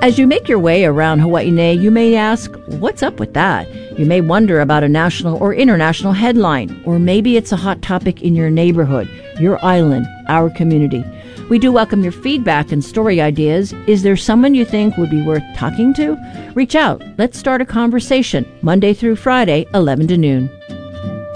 As you make your way around Hawaii, you may ask, what's up with that? You may wonder about a national or international headline, or maybe it's a hot topic in your neighborhood, your island, our community. We do welcome your feedback and story ideas. Is there someone you think would be worth talking to? Reach out. Let's start a conversation Monday through Friday, 11 to noon.